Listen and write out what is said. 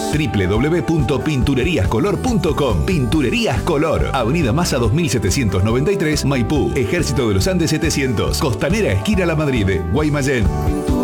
www.pintureriascolor.com. Pinturerías Color, Avenida Maza 2793, Maipú, Ejército de los Andes 700, Costanera, esquina La Madrid, Guaymallén.